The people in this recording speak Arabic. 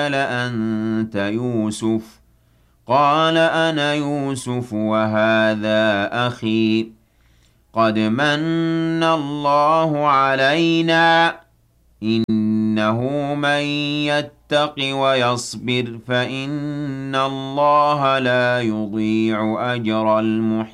أنت يوسف قال أنا يوسف وهذا أخي قد مَنَّ اللَّهُ عَلَيْنَا إِنَّهُ مَن يَتَّقِ وَيَصْبِرْ فَإِنَّ اللَّهَ لَا يُضِيعُ أَجْرَ الْمُحْسِنِينَ